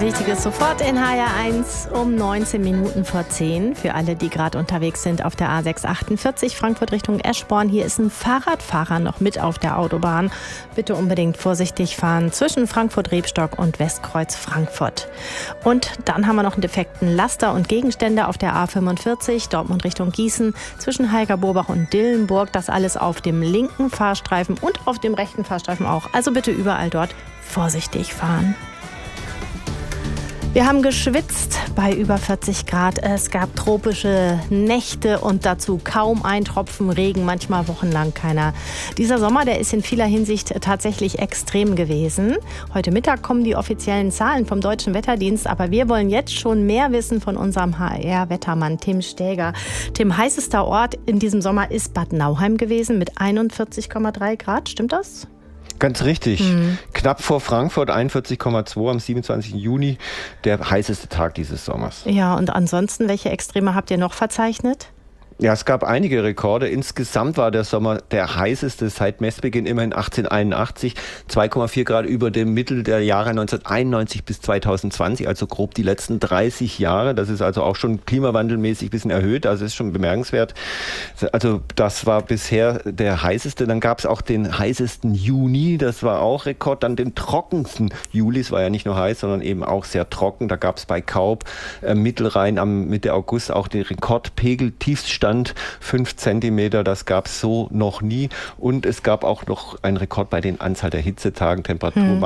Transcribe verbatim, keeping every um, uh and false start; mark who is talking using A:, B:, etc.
A: Wichtiges sofort in H R eins um neunzehn Minuten vor zehn. Für alle, die gerade unterwegs sind auf der A sechs achtundvierzig Frankfurt Richtung Eschborn. Hier ist ein Fahrradfahrer noch mit auf der Autobahn. Bitte unbedingt vorsichtig fahren zwischen Frankfurt-Rebstock und Westkreuz Frankfurt. Und dann haben wir noch einen defekten Laster und Gegenstände auf der A fünfundvierzig Dortmund Richtung Gießen zwischen Heiger-Bobach und Dillenburg. Das alles auf dem linken Fahrstreifen und auf dem rechten Fahrstreifen auch. Also bitte überall dort vorsichtig fahren. Wir haben geschwitzt bei über vierzig Grad. Es gab tropische Nächte und dazu kaum ein Tropfen Regen, manchmal wochenlang keiner. Dieser Sommer, der ist in vieler Hinsicht tatsächlich extrem gewesen. Heute Mittag kommen die offiziellen Zahlen vom Deutschen Wetterdienst, aber wir wollen jetzt schon mehr wissen von unserem H R-Wettermann Tim Stäger. Tim, heißester Ort in diesem Sommer ist Bad Nauheim gewesen mit einundvierzig Komma drei Grad. Stimmt das?
B: Ganz richtig. Mhm. Knapp vor Frankfurt, einundvierzig Komma zwei am siebenundzwanzigsten Juni, der heißeste Tag dieses Sommers.
A: Ja, und ansonsten, welche Extreme habt ihr noch verzeichnet?
B: Ja, es gab einige Rekorde. Insgesamt war der Sommer der heißeste seit Messbeginn, immerhin achtzehnhunderteinundachtzig, zwei Komma vier Grad über dem Mittel der Jahre neunzehnhunderteinundneunzig bis zweitausendzwanzig, also grob die letzten dreißig Jahre. Das ist also auch schon klimawandelmäßig ein bisschen erhöht, also ist schon bemerkenswert. Also das war bisher der heißeste. Dann gab es auch den heißesten Juni, das war auch Rekord. Dann den trockensten Juli, es war ja nicht nur heiß, sondern eben auch sehr trocken. Da gab es bei Kaub äh, Mittelrhein am Mitte August auch den Rekordpegel, Tiefststand fünf Zentimeter, das gab es so noch nie. Und es gab auch noch einen Rekord bei den Anzahl der Hitzetagen, Temperatur. Hm.